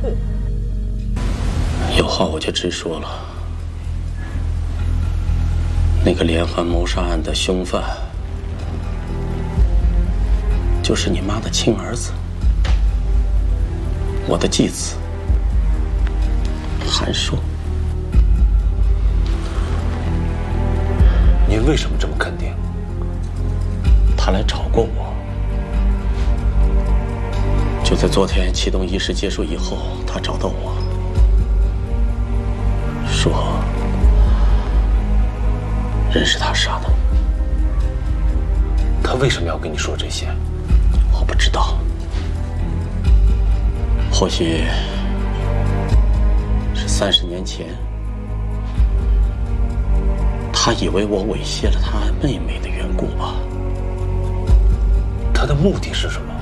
有话我就直说了。那个连环谋杀案的凶犯，就是你妈的亲儿子，我的继子韩硕。 您为什么这么肯定？ 他来找过我，就在昨天启动仪式结束以后，他找到我，说人是他杀的。 他为什么要跟你说这些？ 我不知道，或许是30年前，他以为我猥亵了他妹妹的缘故吧。 他的目的是什么？